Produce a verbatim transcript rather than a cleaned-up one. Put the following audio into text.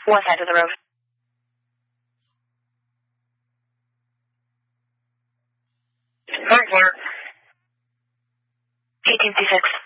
One side of the road. Hi, Claire. eighteen C six.